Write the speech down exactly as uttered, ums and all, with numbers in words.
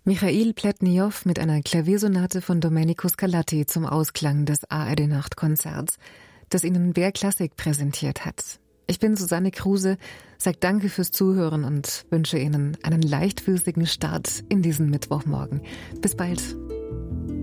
Michail Pletniow mit einer Klaviersonate von Domenico Scarlatti zum Ausklang des A R D-Nachtkonzerts, das Ihnen B R Klassik präsentiert hat. Ich bin Susanne Kruse, sage danke fürs Zuhören und wünsche Ihnen einen leichtfüßigen Start in diesen Mittwochmorgen. Bis bald.